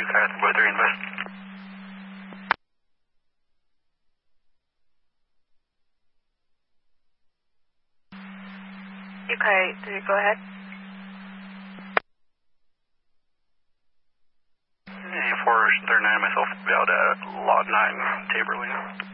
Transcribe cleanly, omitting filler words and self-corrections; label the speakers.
Speaker 1: at weather invest.
Speaker 2: Okay, go ahead.
Speaker 1: 439, myself, out at Lot 9, Taberley.